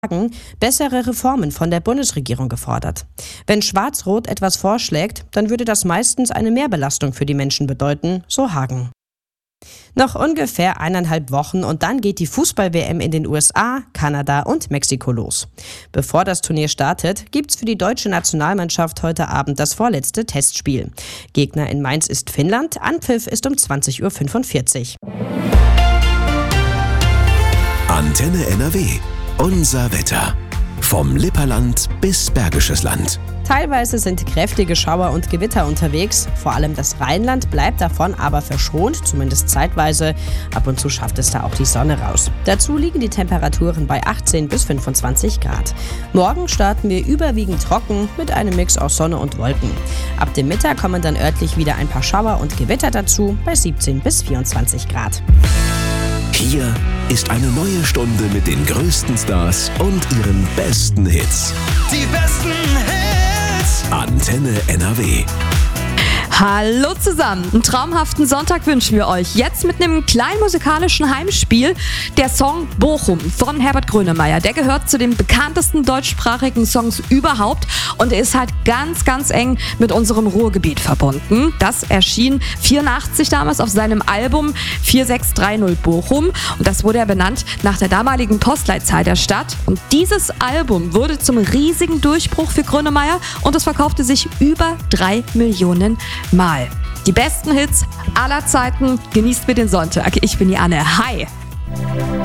bessere Reformen von der Bundesregierung gefordert. Wenn Schwarz-Rot etwas vorschlägt, dann würde das meistens eine Mehrbelastung für die Menschen bedeuten, so Hagen. Noch ungefähr 1,5 Wochen und dann geht die Fußball-WM in den USA, Kanada und Mexiko los. Bevor das Turnier startet, gibt's für die deutsche Nationalmannschaft heute Abend das vorletzte Testspiel. Gegner in Mainz ist Finnland, Anpfiff ist um 20:45 Uhr. Antenne NRW. Unser Wetter. Vom Lipperland bis Bergisches Land. Teilweise sind kräftige Schauer und Gewitter unterwegs. Vor allem das Rheinland bleibt davon aber verschont, zumindest zeitweise. Ab und zu schafft es da auch die Sonne raus. Dazu liegen die Temperaturen bei 18 bis 25 Grad. Morgen starten wir überwiegend trocken mit einem Mix aus Sonne und Wolken. Ab dem Mittag kommen dann örtlich wieder ein paar Schauer und Gewitter dazu bei 17 bis 24 Grad. Hier ist eine neue Stunde mit den größten Stars und ihren besten Hits. Die besten Hits. Antenne NRW. Hallo zusammen, einen traumhaften Sonntag wünschen wir euch. Jetzt mit einem kleinen musikalischen Heimspiel. Der Song Bochum von Herbert Grönemeyer, der gehört zu den bekanntesten deutschsprachigen Songs überhaupt und ist halt ganz, ganz eng mit unserem Ruhrgebiet verbunden. Das erschien 1984 damals auf seinem Album 4630 Bochum und das wurde ja benannt nach der damaligen Postleitzahl der Stadt. Und dieses Album wurde zum riesigen Durchbruch für Grönemeyer und es verkaufte sich über 3 Millionen Mal. Die besten Hits aller Zeiten. Genießt mir den Sonntag. Ich bin die Anne. Hi!